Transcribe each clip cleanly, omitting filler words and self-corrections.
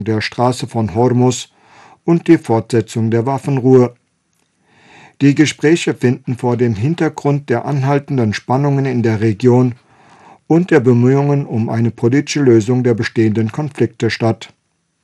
der Straße von Hormuz und die Fortsetzung der Waffenruhe. Die Gespräche finden vor dem Hintergrund der anhaltenden Spannungen in der Region und der Bemühungen um eine politische Lösung der bestehenden Konflikte statt.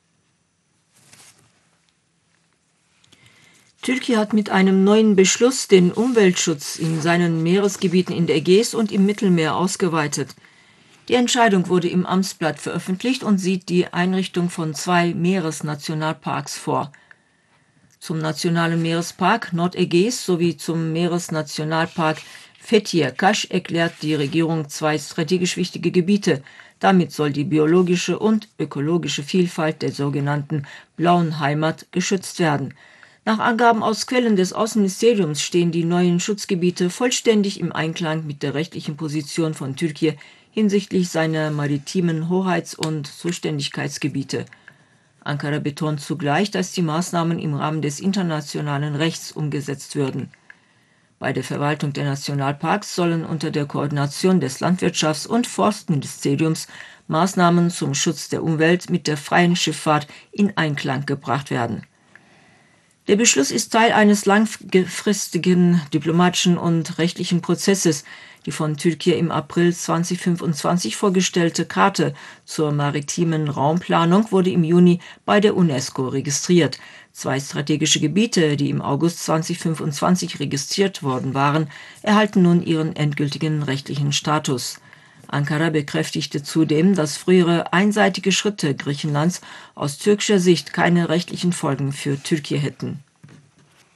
Türkei hat mit einem neuen Beschluss den Umweltschutz in seinen Meeresgebieten in der Ägäis und im Mittelmeer ausgeweitet. Die Entscheidung wurde im Amtsblatt veröffentlicht und sieht die Einrichtung von 2 Meeresnationalparks vor. Zum Nationalen Meerespark Nordägäis sowie zum Meeresnationalpark Fethiye-Kaş erklärt die Regierung 2 strategisch wichtige Gebiete. Damit soll die biologische und ökologische Vielfalt der sogenannten Blauen Heimat geschützt werden. Nach Angaben aus Quellen des Außenministeriums stehen die neuen Schutzgebiete vollständig im Einklang mit der rechtlichen Position von Türkei hinsichtlich seiner maritimen Hoheits- und Zuständigkeitsgebiete. Ankara betont zugleich, dass die Maßnahmen im Rahmen des internationalen Rechts umgesetzt würden. Bei der Verwaltung der Nationalparks sollen unter der Koordination des Landwirtschafts- und Forstministeriums Maßnahmen zum Schutz der Umwelt mit der freien Schifffahrt in Einklang gebracht werden. Der Beschluss ist Teil eines langfristigen diplomatischen und rechtlichen Prozesses. Die von Türkei im April 2025 vorgestellte Karte zur maritimen Raumplanung wurde im Juni bei der UNESCO registriert. 2 strategische Gebiete, die im August 2025 registriert worden waren, erhalten nun ihren endgültigen rechtlichen Status. Ankara bekräftigte zudem, dass frühere einseitige Schritte Griechenlands aus türkischer Sicht keine rechtlichen Folgen für Türkei hätten.